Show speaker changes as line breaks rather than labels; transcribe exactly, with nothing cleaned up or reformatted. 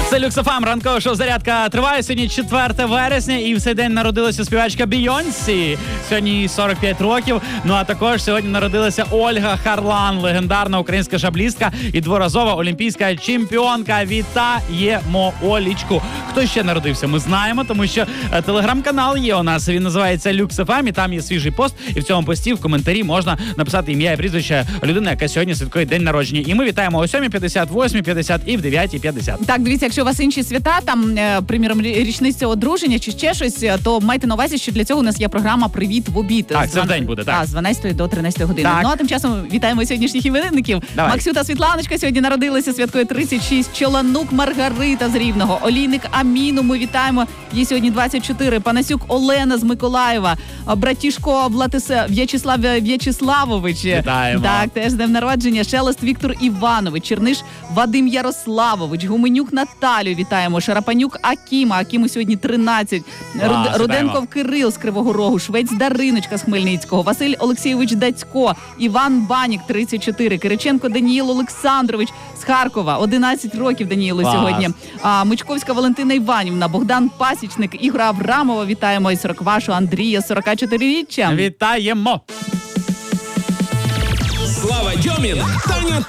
Це Люкс еф ем, ранкове шоу «Зарядка» триває. Сьогодні четверте вересня, і в цей день народилася співачка Бейонсі. Сьогодні їй сорок п'ять років. Ну а також сьогодні народилася Ольга Харлан, легендарна українська шаблістка і дворазова олімпійська чемпіонка. Вітаємо Олічку. Хто ще народився, ми знаємо, тому що телеграм-канал є у нас. Він називається Люкс еф ем, і там є свіжий пост. І в цьому пості в коментарі можна написати ім'я і прізвище людини, яка сьогодні святкує день народження. І ми вітаємо о сьомій п'ятдесят, восьмій п'ятдесят і в дев'ятій п'ятдесят.
Так, дивіться, якщо у вас інші свята, там, е, приміром, річниця одруження чи ще щось, то майте на увазі, що для цього у нас є програма «Привіт в обід».
Так, це в день буде, так.
Так, з дванадцятої до тринадцятої години.
Так.
Ну, а тим часом вітаємо сьогоднішніх іменинників.
Давай.
Максюта Світланочка сьогодні народилася, святкує тридцять шість. Чоланук Маргарита з Рівного. Олійник Аміну ми вітаємо. Їй сьогодні двадцять чотири. Панасюк Олена з Миколаєва. Братішко Влатис... В'ячеслав В'ячеславович.
Вітаємо.
Так, теж з днем народження. Шелест Віктор Іванович. Черниш Вадим Ярославович. Гуменюк Наталю вітаємо. Шарапанюк Акіма. Акіму сьогодні тринадцять.
Клас,
Руд...
вітаємо.
Руденков Кирил з Кривого Рогу. Швець Дариночка з Хмельницького. Василь Олексійович Дацько. Іван Банік тридцять чотири. Кириченко Даніїл Олександрович з Харкова. одинадцять років Даніїлу
Клас.
сьогодні. А, Мичковська Валентина Іванівна. Богдан Пасічник. Ігора Аврамова вітаємо. І сороквашу Андрія з сорокачотириріччям.
Вітаємо!
Слава Дьомін, Таня